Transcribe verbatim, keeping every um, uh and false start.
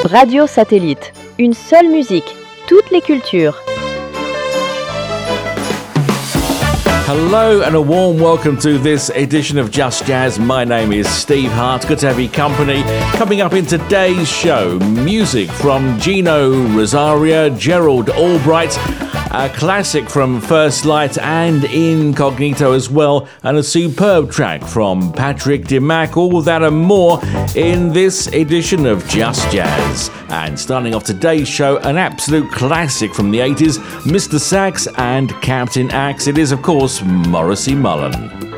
Radio Satellite, une seule musique, toutes les cultures. Hello and a warm welcome to this edition of Just Jazz. My name is Steve Hart. Good to have your company. Coming up in today's show, music from Gino Rosario, Gerald Albright, a classic from First Light and Incognito as well, and a superb track from Patrick DeMack. All that and more in this edition of Just Jazz. And starting off today's show, an absolute classic from the eighties, Mister Sax and Captain Axe. It is, of course, Morrissey Mullen.